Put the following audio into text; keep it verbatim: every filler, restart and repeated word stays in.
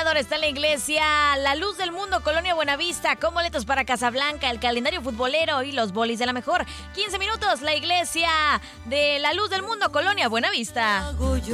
ganador está en la iglesia La Luz del Mundo, Colonia Buenavista, con boletos para Casablanca, el calendario futbolero y los bolis de la mejor. quince minutos, la iglesia de La Luz del Mundo, Colonia Buenavista.